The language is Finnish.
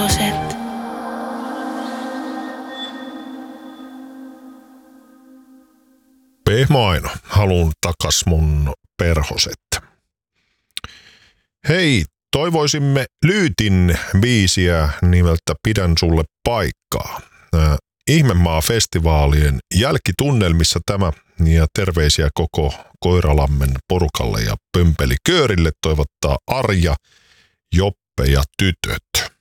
perhoset. Pehmo Aino, haluun takas mun perhoset. Hei, toivoisimme Lyytin biisiä nimeltä Pidän sulle paikkaa. Ihmemaa-festivaalien jälkitunnelmissa tämä ja terveisiä koko Koiralammen porukalle ja Pömpeliköörille toivottaa Arja, Joppe ja tytöt.